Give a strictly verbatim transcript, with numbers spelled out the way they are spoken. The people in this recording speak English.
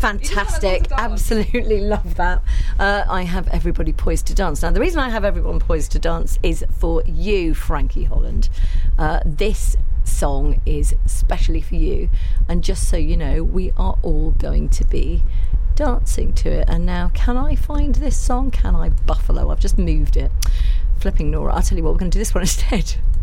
Fantastic. Absolutely love that. Uh, I have everybody poised to dance. Now, the reason I have everyone poised to dance is for you, Frankie Holland. Uh, this song is specially for you. And just so you know, we are all going to be dancing to it. And now, can I find this song? Can I? Buffalo. I've just moved it. Flipping Nora. I'll tell you what, we're going to do this one instead.